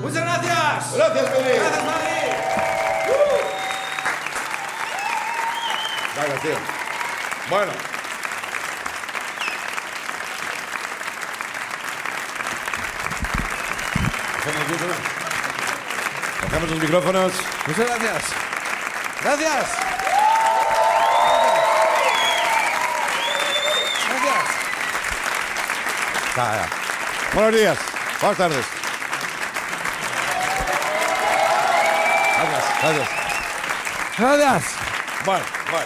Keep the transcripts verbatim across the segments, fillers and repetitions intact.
¡Muchas gracias! ¡Gracias, Felipe! ¡Gracias, Madrid! Uh. Vaya, tío. Bueno. Bajamos los micrófonos. Muchas gracias. Gracias. Gracias. Ah, ya. Buenos días. Buenas tardes. Gracias. Gracias. Gracias. Bueno,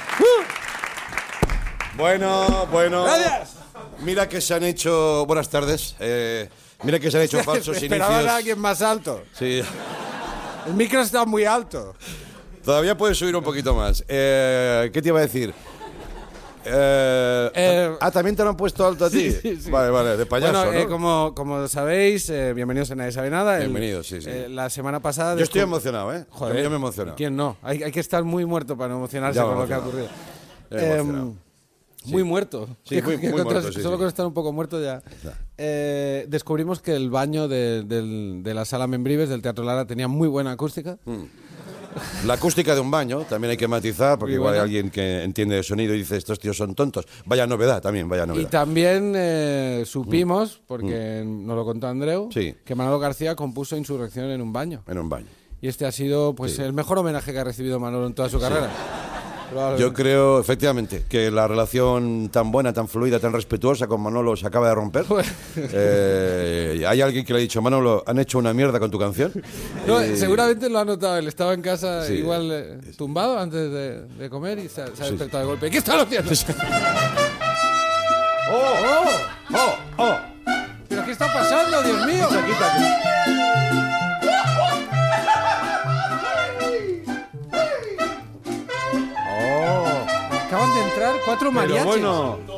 bueno. Bueno, bueno. Gracias. Mira que se han hecho... Buenas tardes. Eh, mira que se han hecho falsos Esperaban inicios. a alguien más alto. Sí. El micro está muy alto. Todavía puedes subir un poquito más. Eh, ¿Qué te iba a decir? Eh, Eh, ah, ¿también te lo han puesto alto a ti? Sí, sí, sí. Vale, vale, de payaso, Bueno, eh, ¿no? como, como sabéis, eh, bienvenidos a Nadie Sabe Nada. El- Bienvenidos, sí, sí. eh, la semana pasada... Yo estoy descub- emocionado, ¿eh? Joder, Yo me emociono. ¿Quién no? Hay, hay que estar muy muerto para no emocionarse Ya me con lo que ha emociono. ocurrido. Ya me Em, emocionado. Muy muerto. Sí, Que- muy- que muy con- muerto, sí, Solo sí. con estar un poco muerto ya. Ya. Eh, descubrimos que el baño de, del- de la sala Membrives del Teatro Lara tenía muy buena acústica. La acústica de un baño también hay que matizar, porque Muy igual hay buena. alguien que entiende de sonido y dice, estos tíos son tontos. Vaya novedad también, vaya Y novedad. también eh, supimos, porque nos lo contó Andreu, Sí. que Manolo García compuso Insurrección en un baño. En un baño. Y este ha sido pues el mejor homenaje que ha recibido Manolo en toda su carrera. Probablemente. Yo creo, efectivamente, que la relación tan buena, tan fluida, tan respetuosa con Manolo se acaba de romper. Pues- Eh, hay alguien que le ha dicho, Manolo, han hecho una mierda con tu canción. No, Y- seguramente lo ha notado. Él estaba en casa Sí. igual eh, tumbado antes de, de comer y se, ha- se ha Sí. despertado de golpe. ¿Qué están haciendo? ¡Oh! ¡Oh! ¡Oh! ¡Oh! ¿Pero qué está pasando, Dios mío? Quita, quita, quita. Acaban de entrar cuatro Pero mariachis. bueno,